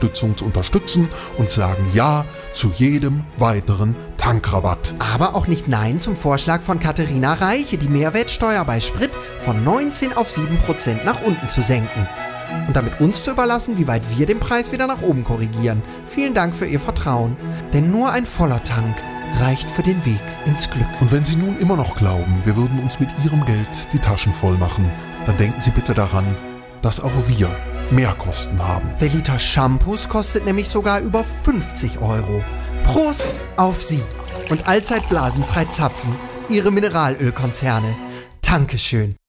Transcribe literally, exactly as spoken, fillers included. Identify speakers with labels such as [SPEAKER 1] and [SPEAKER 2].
[SPEAKER 1] Unterstützung zu unterstützen und sagen Ja zu jedem weiteren Tankrabatt.
[SPEAKER 2] Aber auch nicht Nein zum Vorschlag von Katharina Reiche, die Mehrwertsteuer bei Sprit von neunzehn auf sieben Prozent nach unten zu senken. Und damit uns zu überlassen, wie weit wir den Preis wieder nach oben korrigieren. Vielen Dank für Ihr Vertrauen. Denn nur ein voller Tank reicht für den Weg ins Glück.
[SPEAKER 1] Und wenn Sie nun immer noch glauben, wir würden uns mit Ihrem Geld die Taschen voll machen, dann denken Sie bitte daran, dass auch wir Mehrkosten haben.
[SPEAKER 2] Der Liter Shampoos kostet nämlich sogar über fünfzig Euro. Prost auf Sie und allzeit blasenfrei zapfen, Ihre Mineralölkonzerne. Dankeschön.